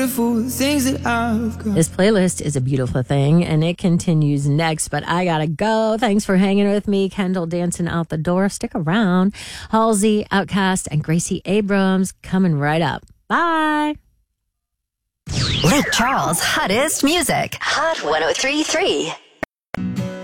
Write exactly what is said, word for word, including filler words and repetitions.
Things that I've got. This playlist is a beautiful thing, and it continues next, but I gotta go. Thanks for hanging with me. Kendall dancing out the door. Stick around. Halsey, Outcast, and Gracie Abrams coming right up. Bye. Lake Charles' hottest music. Hot one oh three point three.